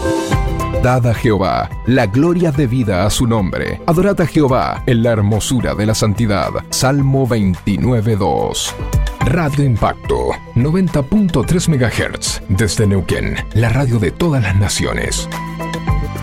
Dad a Jehová la gloria debida a su nombre. Adorad a Jehová en la hermosura de la santidad. Salmo 29:2. Radio Impacto, 90.3 MHz. Desde Neuquén, la radio de todas las naciones.